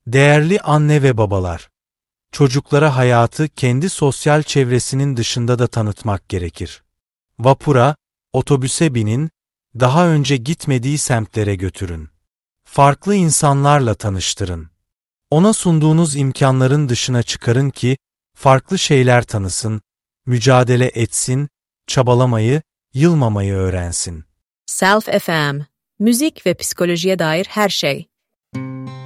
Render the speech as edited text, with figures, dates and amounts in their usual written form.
Değerli anne ve babalar, çocuklara hayatı kendi sosyal çevresinin dışında da tanıtmak gerekir. Vapura, otobüse binin, daha önce gitmediği semtlere götürün. Farklı insanlarla tanıştırın. Ona sunduğunuz imkanların dışına çıkarın ki farklı şeyler tanısın, mücadele etsin, çabalamayı, yılmamayı öğrensin. Self FM, müzik ve psikolojiye dair her şey.